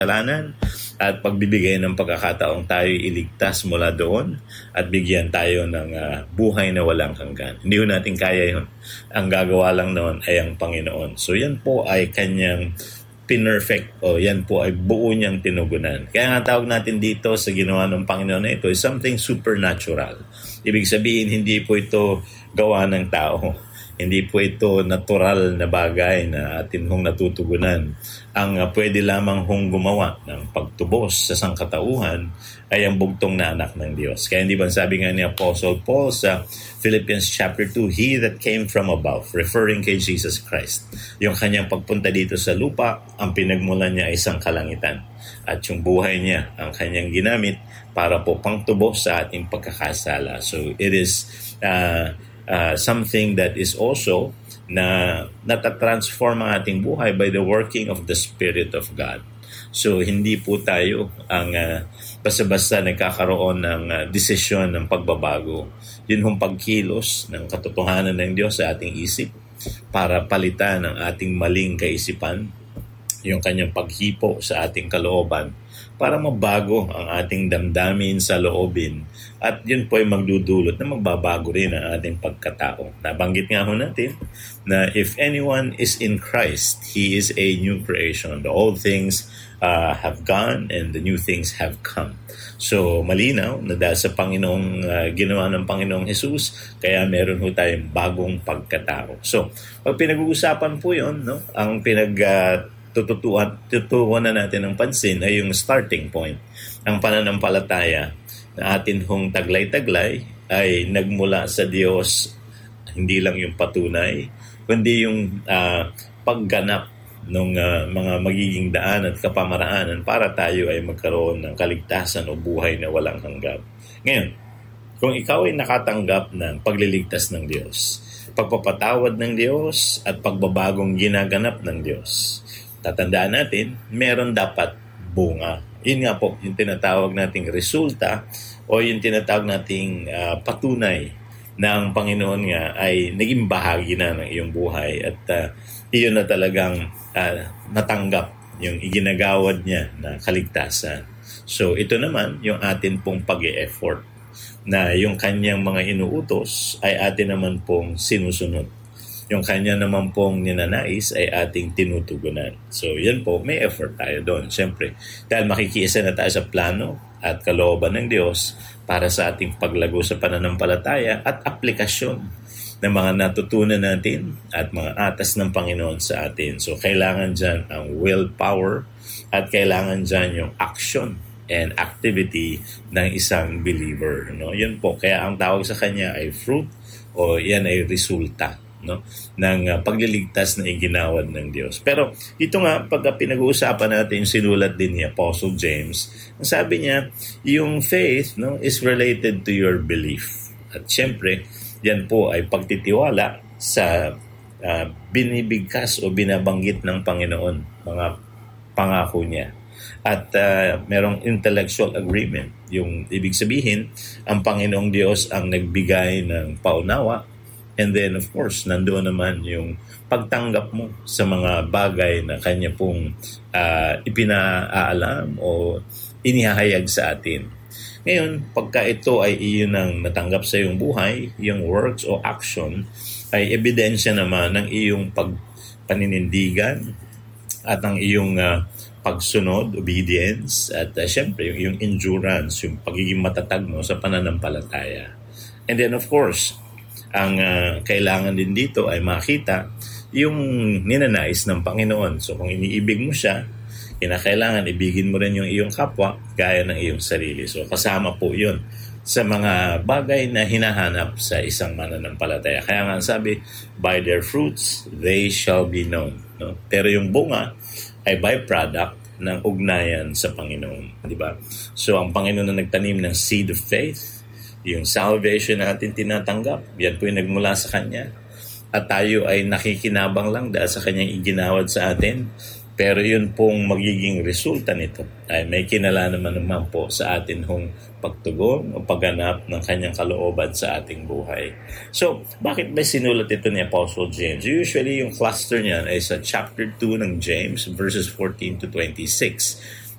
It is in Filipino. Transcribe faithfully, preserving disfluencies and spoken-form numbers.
kasalanan at pagbibigay ng pagkakataong tayo iligtas mula doon at bigyan tayo ng uh, buhay na walang hanggan. Hindi ko natin kaya yun. Ang gagawa lang noon ay ang Panginoon. So yan po ay kanyang perfect o yan po ay buo niyang tinugunan. Kaya nga tawag natin dito sa ginawa ng Panginoon na ito is something supernatural. Ibig sabihin, hindi po ito gawa ng tao. Hindi po ito natural na bagay na atin hong natutugunan. Ang uh, pwede lamang hong gumawa ng pagtubos sa sangkatauhan ay ang bugtong na anak ng Diyos. Kaya hindi ba sabi nga ni Apostle Paul sa Philippians chapter two, He that came from above, referring kay Jesus Christ. Yung kanyang pagpunta dito sa lupa, ang pinagmulan niya ay isang kalangitan. At yung buhay niya, ang kanyang ginamit para po pangtubos sa ating pagkakasala. So it is uh, uh, something that is also na natatransform ang ating buhay by the working of the Spirit of God. So, hindi po tayo ang uh, basta-basta nagkakaroon ng uh, desisyon ng pagbabago. Yun hong pagkilos ng katotohanan ng Diyos sa ating isip para palitan ang ating maling kaisipan, yung kanyang paghipo sa ating kalooban para mabago ang ating damdamin sa loobin. At yun po ay magdudulot na magbabago rin ang ating pagkatao. Nabanggit nga ho natin na if anyone is in Christ, he is a new creation. The old things uh, have gone and the new things have come. So malinaw na dahil sa Panginoong uh, ginawa ng Panginoong Jesus, kaya meron ho tayong bagong pagkatao. So pag pinag-uusapan po yun, no, ang pinag uh, tututuan, tutuwan na natin ng pansin ay yung starting point. Ang pananampalataya na atin hong taglay-taglay ay nagmula sa Diyos, hindi lang yung patunay, kundi yung uh, pagganap ng uh, mga magiging daan at kapamaraanan para tayo ay magkaroon ng kaligtasan o buhay na walang hanggan. Ngayon, kung ikaw ay nakatanggap ng pagliligtas ng Diyos, pagpapatawad ng Diyos at pagbabagong ginaganap ng Diyos, tatandaan natin, meron dapat bunga. Yun nga po, yung tinatawag nating resulta o yung tinatawag nating uh, patunay na ang Panginoon nga ay naging bahagi na ng iyong buhay at uh, iyon na talagang uh, natanggap yung iginagawad niya na kaligtasan. So ito naman yung atin pong pag-e-effort na yung kanyang mga inuutos ay atin naman pong sinusunod. Yung kanya naman pong ninanais ay ating tinutugunan. So, yan po, may effort tayo doon. Siyempre, dahil makikiisa na tayo sa plano at kalooban ng Diyos para sa ating paglago sa pananampalataya at aplikasyon ng mga natutunan natin at mga atas ng Panginoon sa atin. So, kailangan dyan ang willpower at kailangan dyan yung action and activity ng isang believer. No? Yan po, kaya ang tawag sa kanya ay fruit o yan ay resulta, no, ng uh, pagliligtas na iginawad ng Diyos. Pero ito nga, pag pinag-uusapan natin yung sinulat din ni Apostle James, ang sabi niya, yung faith, no, is related to your belief. At syempre, yan po ay pagtitiwala sa uh, binibigkas o binabanggit ng Panginoon, mga pangako niya. At uh, merong intellectual agreement. Yung ibig sabihin, ang Panginoong Diyos ang nagbigay ng paunawa. And then, of course, nandoon naman yung pagtanggap mo sa mga bagay na kanya pong uh, ipinaalam o inihahayag sa atin. Ngayon, pagka ito ay iyon ang natanggap sa iyong buhay, yung words o action, ay ebidensya naman ng iyong pagpaninindigan at ang iyong uh, pagsunod, obedience, at uh, syempre, yung, yung endurance, yung pagiging matatag mo sa pananampalataya. And then, of course, ang uh, kailangan din dito ay makita yung ninanais ng Panginoon. So kung iniibig mo siya, kinakailangan ibigin mo rin yung iyong kapwa gaya ng iyong sarili. So kasama po yun sa mga bagay na hinahanap sa isang mananampalataya. Kaya nga sabi, by their fruits, they shall be known. No? Pero yung bunga ay byproduct ng ugnayan sa Panginoon. Di ba? So ang Panginoon na nagtanim ng seed of faith, yung salvation natin tinatanggap, yan po yung nagmula sa Kanya. At tayo ay nakikinabang lang dahil sa Kanyang iginawad sa atin. Pero yun pong magiging resulta nito ay may kinalaman naman po sa atin hong pagtugon o pagganap ng Kanyang kalooban sa ating buhay. So, bakit ba sinulat ito ni Apostle James? Usually, yung cluster niyan ay sa chapter two ng James, verses fourteen to twenty-six.